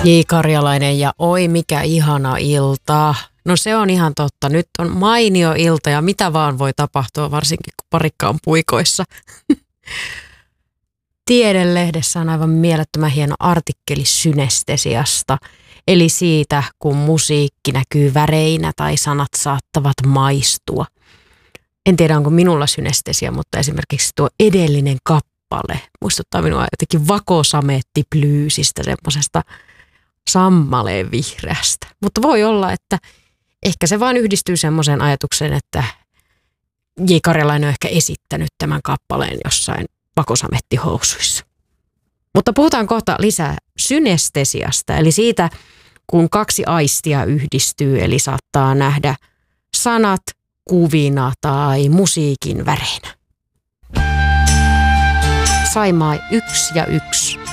J. Karjalainen ja oi mikä ihana ilta. No se on ihan totta. Nyt on mainio ilta ja mitä vaan voi tapahtua, varsinkin kun parikka on puikoissa. Tiedelehdessä on aivan mielettömän hieno artikkeli synestesiasta. Eli siitä, kun musiikki näkyy väreinä tai sanat saattavat maistua. En tiedä, onko minulla synestesia, mutta esimerkiksi tuo edellinen kappale muistuttaa minua jotenkin vakosamettiplyysistä, semmoisesta sammaleen vihreästä. Mutta voi olla, että ehkä se vaan yhdistyy semmoiseen ajatukseen, että J. Karjalainen on ehkä esittänyt tämän kappaleen jossain vakosamettihousuissa. Mutta puhutaan kohta lisää synestesiasta, eli siitä, kun kaksi aistia yhdistyy, eli saattaa nähdä sanat kuvina tai musiikin väreinä. Saimaa 1 ja 1.